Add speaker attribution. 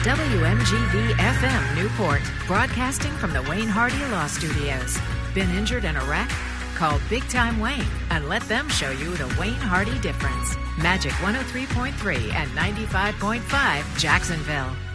Speaker 1: WMGV FM Newport, broadcasting from the Wayne Hardy Law Studios. Been injured in a wreck? Call Big Time Wayne and let them show you the Wayne Hardy difference. Magic 103.3 and 95.5 Jacksonville.